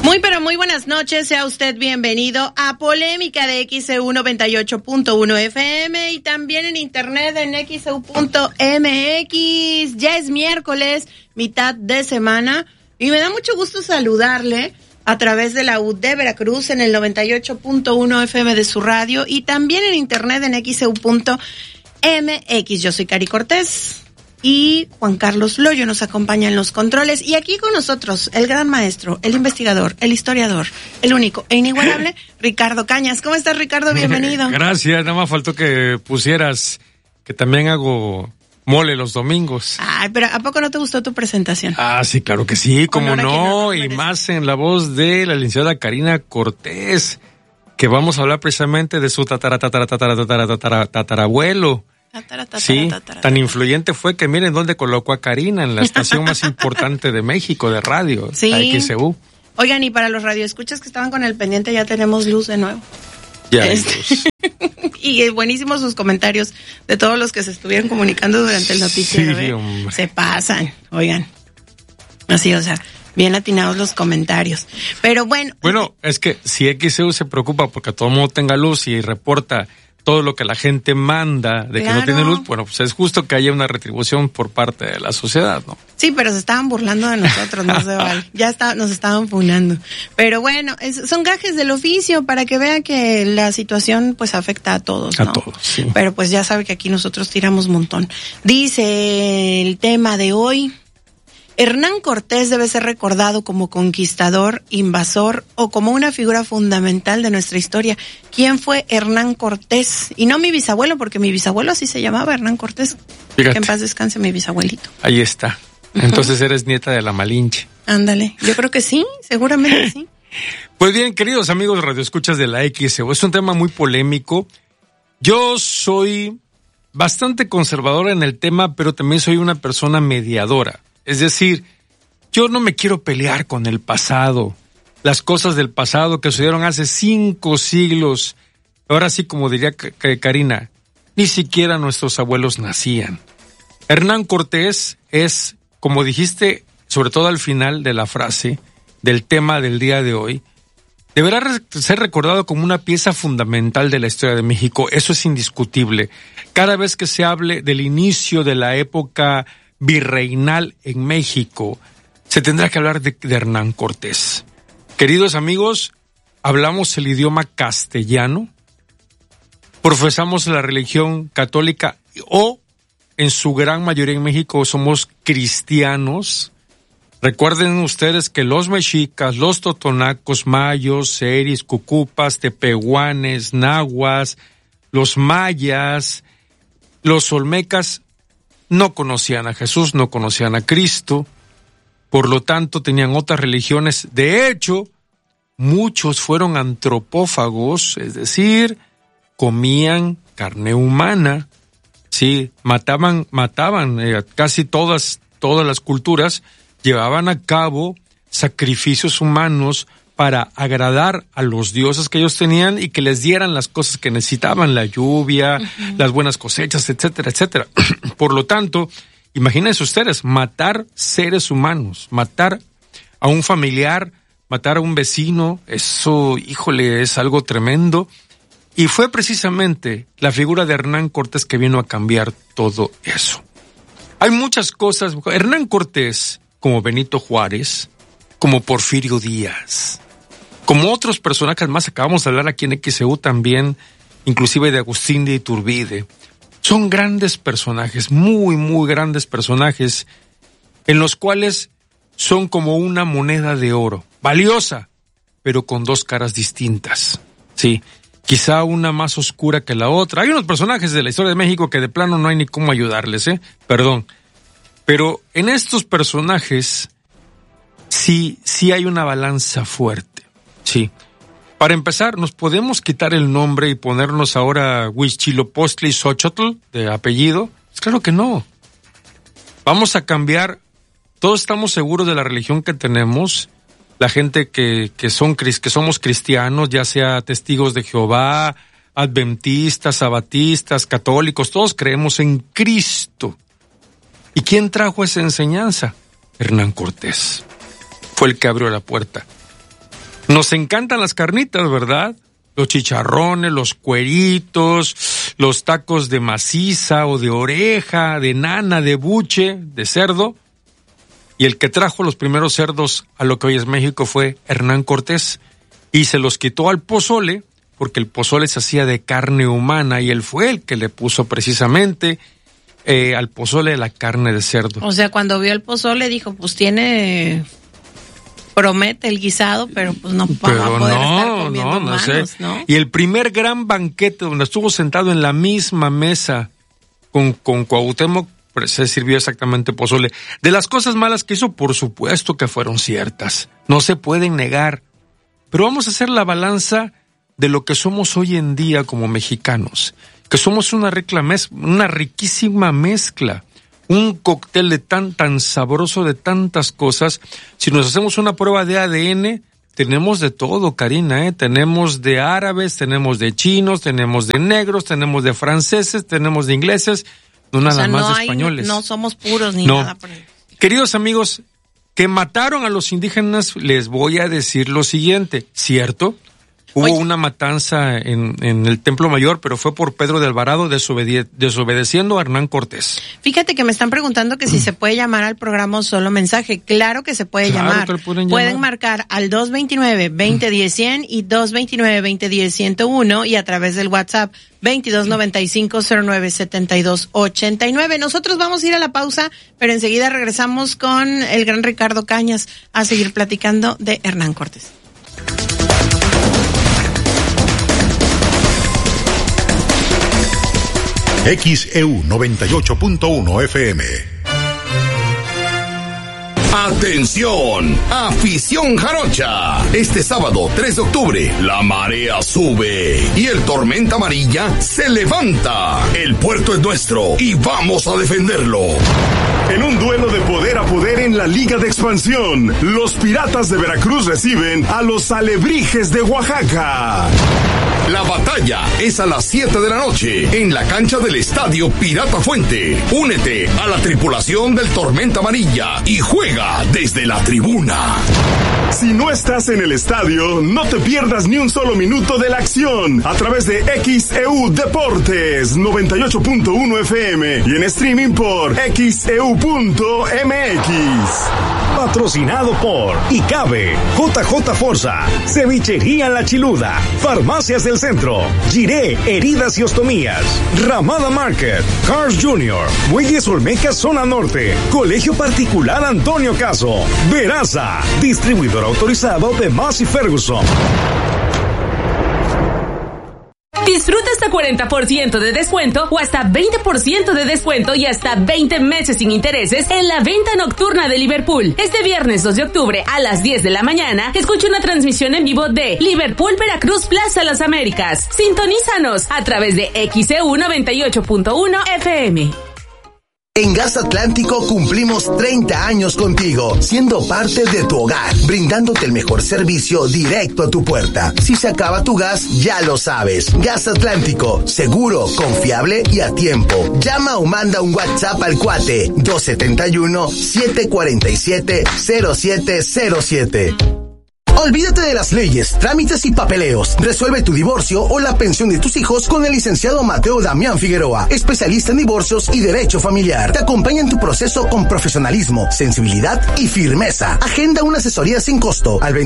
Muy pero muy buenas noches, sea usted bienvenido a Polémica de XEU 98.1 FM y también en internet en XEU.mx. Ya es miércoles, mitad de semana, y me da mucho gusto saludarle a través de la UD Veracruz en el 98.1 FM de su radio y también en internet en XEU.mx. Yo soy Cari Cortés. Y Juan Carlos Loyo nos acompaña en los controles. Y aquí con nosotros, el gran maestro, el investigador, el historiador, el único e inigualable, Ricardo Cañas. ¿Cómo estás, Ricardo? Bienvenido. Gracias, nada más faltó que pusieras que también hago mole los domingos. Ay, pero ¿a poco no te gustó tu presentación? Ah, sí, claro que sí, cómo no, y más en la voz de la licenciada Karina Cortés, que vamos a hablar precisamente de su tatarabuelo. Sí, tan influyente fue que miren dónde colocó a Karina, en la estación más importante de México de radio, sí. La XEU. Oigan, y para los radioescuchas que estaban con el pendiente, ya tenemos luz de nuevo. Ya luz. Y buenísimos sus comentarios de todos los que se estuvieron comunicando durante el noticiero. Sí, hombre. Se pasan, oigan. Así, o sea, bien atinados los comentarios. Pero bueno. Bueno, es que si XEU se preocupa porque todo el mundo tenga luz y reporta todo lo que la gente manda de que no tiene luz, bueno, pues es justo que haya una retribución por parte de la sociedad, ¿no? Sí, pero se estaban burlando de nosotros, no se vale. Ya nos estaban funando. Pero bueno, son gajes del oficio para que vea que la situación pues afecta a todos, ¿no? A todos, sí. Pero pues ya sabe que aquí nosotros tiramos un montón. Dice el tema de hoy: Hernán Cortés debe ser recordado como conquistador, invasor o como una figura fundamental de nuestra historia. ¿Quién fue Hernán Cortés? Y no mi bisabuelo, porque mi bisabuelo así se llamaba, Hernán Cortés. Fíjate. Que en paz descanse mi bisabuelito. Ahí está. Entonces eres nieta de la Malinche. Ándale, yo creo que sí, seguramente sí. Pues bien, queridos amigos radioescuchas de la XEU, es un tema muy polémico. Yo soy bastante conservador en el tema, pero también soy una persona mediadora. Es decir, yo no me quiero pelear con el pasado, las cosas del pasado que sucedieron hace 5 siglos. Ahora sí, como diría Karina, ni siquiera nuestros abuelos nacían. Hernán Cortés es, como dijiste, sobre todo al final de la frase del tema del día de hoy, deberá ser recordado como una pieza fundamental de la historia de México. Eso es indiscutible. Cada vez que se hable del inicio de la época virreinal en México, se tendrá que hablar de Hernán Cortés. Queridos amigos, hablamos el idioma castellano, profesamos la religión católica o en su gran mayoría en México somos cristianos. Recuerden ustedes que los mexicas, los totonacos, mayos, seris, cucupas, tepehuanes, nahuas, los mayas, los olmecas, no conocían a Jesús, no conocían a Cristo, por lo tanto tenían otras religiones. De hecho, muchos fueron antropófagos, es decir, comían carne humana, sí, mataban, casi todas las culturas llevaban a cabo sacrificios humanos para agradar a los dioses que ellos tenían y que les dieran las cosas que necesitaban, la lluvia, las buenas cosechas, etcétera, etcétera. Por lo tanto, imagínense ustedes, matar seres humanos, matar a un familiar, matar a un vecino, eso, híjole, es algo tremendo. Y fue precisamente la figura de Hernán Cortés que vino a cambiar todo eso. Hay muchas cosas. Hernán Cortés, como Benito Juárez, como Porfirio Díaz, como otros personajes más, acabamos de hablar aquí en XEU también, inclusive de Agustín de Iturbide. Son grandes personajes, muy, muy grandes personajes, en los cuales son como una moneda de oro, valiosa, pero con 2 caras distintas, sí. Quizá una más oscura que la otra. Hay unos personajes de la historia de México que de plano no hay ni cómo ayudarles, perdón. Pero en estos personajes sí hay una balanza fuerte, sí. Para empezar, ¿nos podemos quitar el nombre y ponernos ahora Huitzilopochtli Xóchotl de apellido? Pues claro que no. Vamos a cambiar. Todos estamos seguros de la religión que tenemos. La gente que somos cristianos, ya sea testigos de Jehová, adventistas, sabatistas, católicos, todos creemos en Cristo. ¿Y quién trajo esa enseñanza? Hernán Cortés. Fue el que abrió la puerta. Nos encantan las carnitas, ¿verdad? Los chicharrones, los cueritos, los tacos de maciza o de oreja, de nana, de buche, de cerdo. Y el que trajo los primeros cerdos a lo que hoy es México fue Hernán Cortés. Y se los quitó al pozole, porque el pozole se hacía de carne humana y él fue el que le puso precisamente al pozole la carne de cerdo. O sea, cuando vio el pozole dijo, pues promete el guisado, pero pues no va a poder estar comiendo manos, ¿no? Y el primer gran banquete donde estuvo sentado en la misma mesa con Cuauhtémoc, se sirvió exactamente pozole. De las cosas malas que hizo, por supuesto que fueron ciertas, no se pueden negar, pero vamos a hacer la balanza de lo que somos hoy en día como mexicanos, que somos una riquísima mezcla, un cóctel tan sabroso de tantas cosas. Si nos hacemos una prueba de ADN, tenemos de todo, Karina, tenemos de árabes, tenemos de chinos, tenemos de negros, tenemos de franceses, tenemos de ingleses, no nada más de españoles. No somos puros ni nada. Queridos amigos, que mataron a los indígenas, les voy a decir lo siguiente, ¿cierto? Hubo una matanza en el Templo Mayor, pero fue por Pedro de Alvarado desobedeciendo a Hernán Cortés. Fíjate que me están preguntando que si se puede llamar al programa solo mensaje. Claro que se puede llamar. Pueden marcar al 229-2010-100 y 229-2010-101 y a través del WhatsApp 2295-097289. Nosotros vamos a ir a la pausa, pero enseguida regresamos con el gran Ricardo Cañas a seguir platicando de Hernán Cortés. XEU 98.1 FM. ¡Atención! ¡Afición jarocha! Este sábado 3 de octubre, la marea sube y el tormenta amarilla se levanta. El puerto es nuestro y vamos a defenderlo. En un duelo de poder a poder en la Liga de Expansión, los Piratas de Veracruz reciben a los Alebrijes de Oaxaca. La batalla es a las 7 de la noche en la cancha del Estadio Pirata Fuente. Únete a la tripulación del Tormenta Amarilla y juega desde la tribuna. Si no estás en el estadio, no te pierdas ni un solo minuto de la acción a través de XEU Deportes 98.1 FM y en streaming por XEU.mx. Patrocinado por ICABE, JJ Forza, Cevichería La Chiluda, Farmacias del Centro, Giré Heridas y Ostomías, Ramada Market, Cars Jr., Muelles Olmeca Zona Norte, Colegio Particular Antonio Caso, Veraza, distribuidor autorizado de Massey Ferguson. Disfruta hasta 40% de descuento o hasta 20% de descuento y hasta 20 meses sin intereses en la venta nocturna de Liverpool. Este viernes 2 de octubre a las 10 de la mañana, escucha una transmisión en vivo de Liverpool Veracruz Plaza Las Américas. Sintonízanos a través de XEU 98.1 FM. En Gas Atlántico cumplimos 30 años contigo, siendo parte de tu hogar, brindándote el mejor servicio directo a tu puerta. Si se acaba tu gas, ya lo sabes. Gas Atlántico, seguro, confiable y a tiempo. Llama o manda un WhatsApp al cuate 271-747-0707. Olvídate de las leyes, trámites y papeleos. Resuelve tu divorcio o la pensión de tus hijos con el licenciado Mateo Damián Figueroa, especialista en divorcios y derecho familiar. Te acompaña en tu proceso con profesionalismo, sensibilidad y firmeza. Agenda una asesoría sin costo al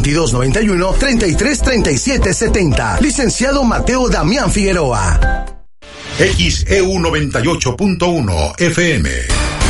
2291-333770. Licenciado Mateo Damián Figueroa. XEU 98.1 FM.